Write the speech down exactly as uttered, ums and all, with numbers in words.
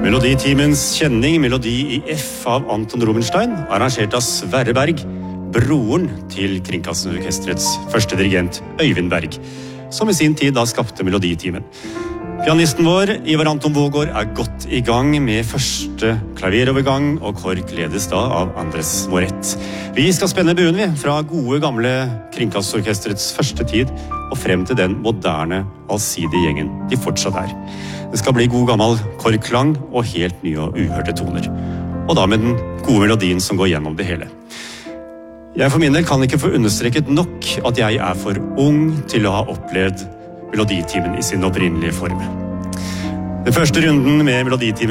Meloditimens kjenning, melodi i F av Anton Rubinstein, arrangert av Sverre Berg, broren til Kringkastingsorkesterets første dirigent Øyvind Berg, som i sin tid da skapte meloditimen. Pianisten vår, Ivar Anton Vågård, er godt i gang med første klaverovergang, og KORK ledes da av Andres Moret. Vi skal spenne buen vi, fra gode gamle Kringkastingsorkesterets første tid, og frem til den moderne, allsidige gjengen de fortsatt er. Det skal bli god gammel KORK-klang og helt nye og uhørte toner. Og da med den gode melodien som går gjennom det hele. Jeg for min del kan ikke få understreket nok at jeg er for ung til å ha opplevd meloditimen i sin opprinnelige form. Den første runden med meloditimen